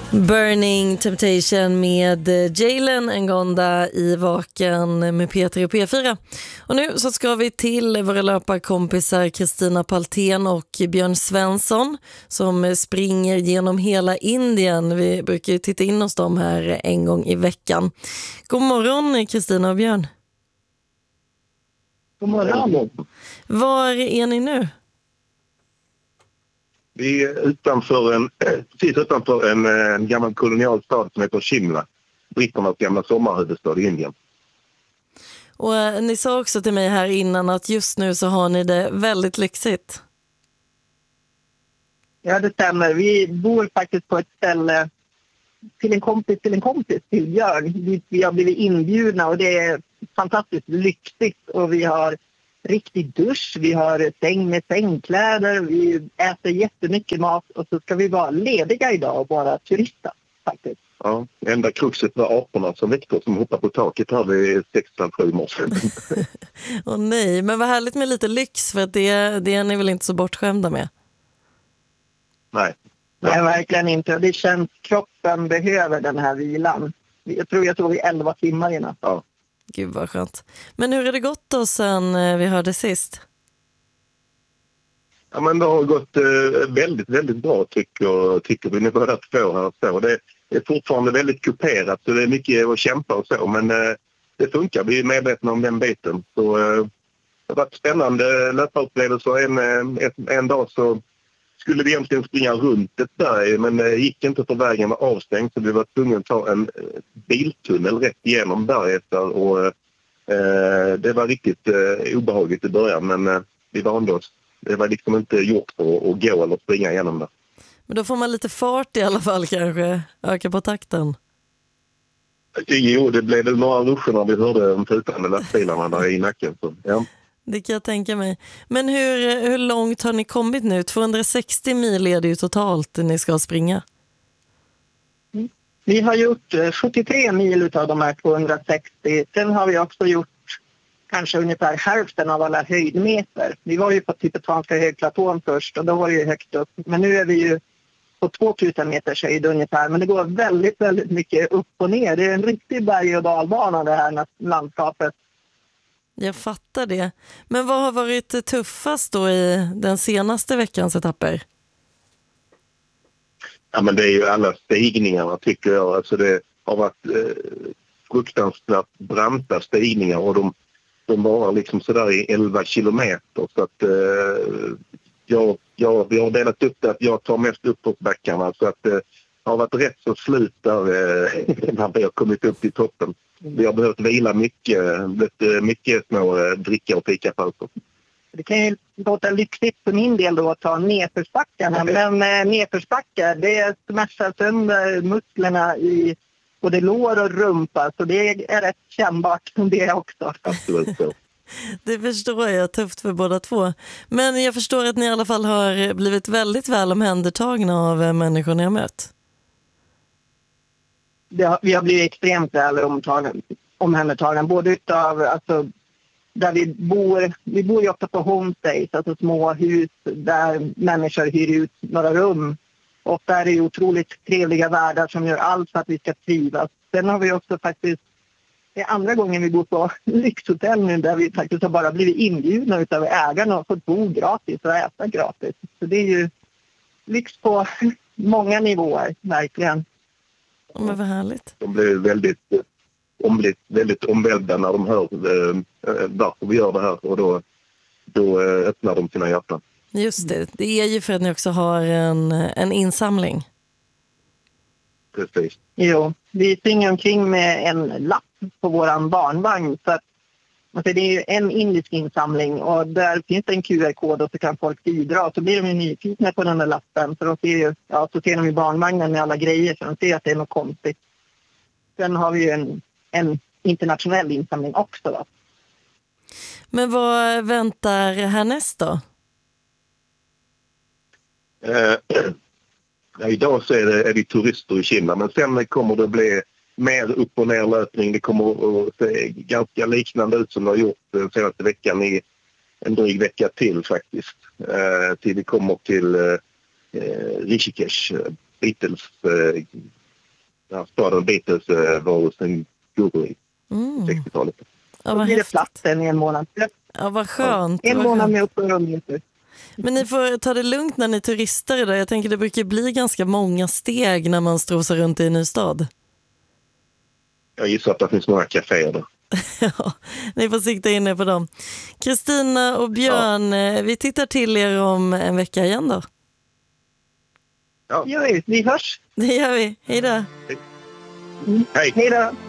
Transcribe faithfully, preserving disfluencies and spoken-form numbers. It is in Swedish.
Burning Temptation med Jalen Ngonda i Vaken med Peter och P fyra. Och nu så ska vi till våra löparkompisar Kristina Paltén och Björn Svensson som springer genom hela Indien. Vi brukar ju titta in hos dem här en gång i veckan. God morgon Kristina och Björn. God morgon. Var är ni nu? Vi är utanför en, precis utanför en, en gammal kolonial stad som heter Shimla. Britternas gamla sommarhuvudstad i Indien. Och eh, ni sa också till mig här innan att just nu så har ni det väldigt lyxigt. Ja, det stämmer. Vi bor faktiskt på ett ställe till en kompis till en kompis till Björn. Vi, vi har blivit inbjudna och det är fantastiskt lyxigt och vi har riktig dusch, vi har säng med sängkläder, vi äter jättemycket mat och så ska vi vara lediga idag och bara turista faktiskt. Ja, enda kruxet var aporna som väckte som hoppade på taket här vid sex sju morse. Åh nej, men vad härligt med lite lyx för att det, det är ni väl inte så bortskämda med? Nej. Nej, verkligen inte. Det känns kroppen behöver den här vilan. Jag tror jag tog i elva timmar innan. Ja. Gud vad skönt. Men hur har det gått då sen vi hörde sist? Ja, men det har gått eh, väldigt, väldigt bra tycker, tycker vi. Ni båda två här. Så det är fortfarande väldigt kuperat så det är mycket att kämpa och så. Men eh, det funkar, vi är medvetna om den biten. Så eh, det har varit spännande löparupplevelser. En, en, en dag så skulle vi egentligen springa runt ett berg men det gick inte för vägen var avstängd så vi var tvungna att ta en biltunnel rätt igenom berget där och eh, det var riktigt eh, obehagligt i början men eh, vi vande oss. Det var liksom inte gjort för att gå eller springa igenom det. Men då får man lite fart i alla fall kanske, öka på takten. Jo, det blev några ruscher när vi hörde de tutande lastbilarna där i nacken. Så, ja. Det kan jag tänka mig. Men hur, hur långt har ni kommit nu? tvåhundrasextio mil är det ju totalt ni ska springa. Mm. Vi har gjort sjuttiotre mil av de här tvåhundrasextio. Sen har vi också gjort kanske ungefär hälften av alla höjdmeter. Vi var ju på tibetanska högplatån först och då var det ju högt upp. Men nu är vi ju på tvåtusen meters höjd ungefär. Men det går väldigt, väldigt mycket upp och ner. Det är en riktig berg- och dalbana det här landskapet. Jag fattar det. Men vad har varit tuffast då i den senaste veckans etapper? Ja, men det är ju alla stigningarna tycker jag. Alltså det har varit eh, fruktansvärt branta stigningar och de, de var liksom sådär i elva kilometer. Så att eh, jag, jag, vi har delat upp det att jag tar mest upp på backarna så att eh, det har varit rätt så slut där eh, när vi har kommit upp till toppen. Vi har behövt vila mycket, mycket små dricka och fikapauser. Det kan ju låta lyxigt för min del då att ta nedförsbackarna. Men nedförsbackar, det smärtar sönder musklerna i både lår och rumpa. Så det är rätt kännbart det också. Absolut så. Det förstår jag, tufft för båda två. Men jag förstår att ni i alla fall har blivit väldigt väl omhändertagna av människor ni har mött. Har, vi har blivit extremt väl omhändertagna. Både utav, alltså, där vi bor, vi bor ju ofta på homestays, alltså små hus där människor hyr ut några rum. Och där är det otroligt trevliga värdar som gör allt för att vi ska trivas. Sen har vi också faktiskt, det är andra gången vi bor på lyxhotell nu där vi faktiskt har bara blivit inbjudna utav ägarna och fått bo gratis och äta gratis. Så det är ju lyx på många nivåer, verkligen. Ja, men vad härligt. De blir väldigt, omblitt, väldigt omvälvda när de hör eh, varför vi gör det här och då, då eh, öppnar de sina hjärtan. Just det, det är ju för att ni också har en, en insamling. Precis. Jo, vi springer omkring med en lapp på våran barnvagn så att alltså det är ju en indisk insamling och där finns det en Q R-kod och så kan folk bidra och så blir de ju nyfikna på den där lappen för de ser ju, ja så ser de i barnvagnen med alla grejer så de ser att det är något konstigt. Sen har vi ju en, en internationell insamling också då. Men vad väntar härnäst då? Eh, ja, idag så är det, är det turister i Kina men sen kommer det bli mer upp- och nerlöpning. Det kommer att se ganska liknande ut som det har gjort den senaste veckan i en dryg vecka till faktiskt. Eh, till vi kommer till eh, Rishikesh, Beatles eh, när staden Beatles eh, var hos en guru i Mm. sextiotalet. Ja, Då vad blir det häftigt. platsen i en månad. Ja, vad skönt. En vad månad skönt. med uppehåll och meter. Men ni får ta det lugnt när ni turistar idag. Jag tänker det brukar bli ganska många steg när man strosar runt i en ny stad. Jag gissar att det finns några kaféer där. Ja, ni får sikta in er på dem. Kristina och Björn, ja. Vi tittar till er om en vecka igen då. Ja. Ja, vi hörs. Det gör vi. Hej då. Mm. Hej! Hej då.